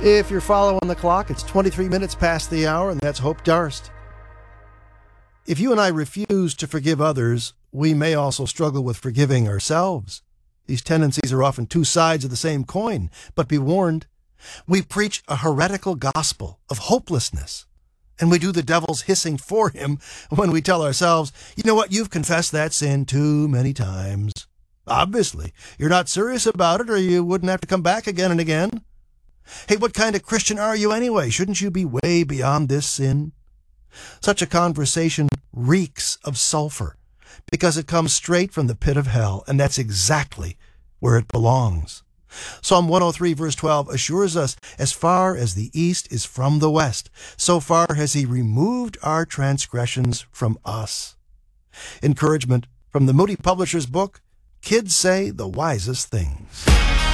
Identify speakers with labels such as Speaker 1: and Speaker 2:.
Speaker 1: If you're following the clock, it's 23 minutes past the hour, and that's Hope Darst. If you and I refuse to forgive others, we may also struggle with forgiving ourselves. These tendencies are often two sides of the same coin, but be warned, we preach a heretical gospel of hopelessness, and we do the devil's hissing for him when we tell ourselves, you know what, you've confessed that sin too many times. Obviously, you're not serious about it, or you wouldn't have to come back again and again. Hey, what kind of Christian are you anyway? Shouldn't you be way beyond this sin? Such a conversation reeks of sulfur because it comes straight from the pit of hell, and that's exactly where it belongs. Psalm 103 verse 12 assures us, as far as the east is from the west, so far has he removed our transgressions from us. Encouragement from the Moody Publishers book, Kids Say the Wisest Things.